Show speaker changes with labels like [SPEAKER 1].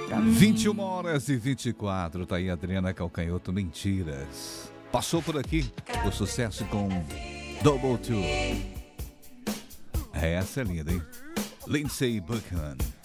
[SPEAKER 1] 21 horas e 24, tá aí a Adriana Calcanhoto, Mentiras. Passou por aqui o sucesso com Double Two. Essa é linda, hein? Lindsey Buckingham.